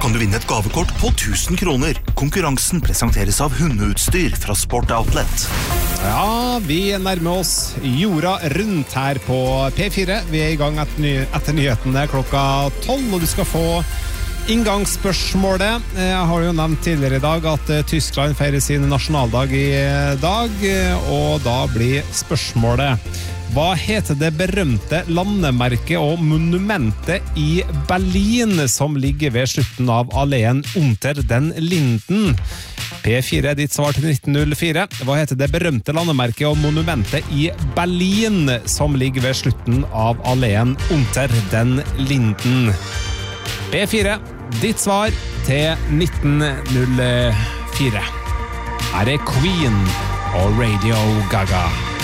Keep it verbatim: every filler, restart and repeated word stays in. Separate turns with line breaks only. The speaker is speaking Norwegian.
kan du vinne et gavekort på tusen kroner. Konkurransen presenteres av hundeutstyr fra Sport Outlet.
Ja, vi nærmer oss jorda rundt her på P fire. Vi er i gang etter, ny etter nyhetene klokka tolv, og du skal få inngangsspørsmålet. Jeg har jo nevnt tidligere i dag at Tyskland feirer sin nasjonaldag i dag, og da blir spørsmålet: hva heter det berømte landemerket og monumentet i Berlin som ligger ved slutten av alleen Unter den Linden? P fire er ditt svar til nitten null fire. Hva heter det berømte landemerket og monumentet i Berlin som ligger ved slutten av alleen Unter den Linden? P fire, ditt svar til nitten null fire. Her er Queen og Radio Gaga.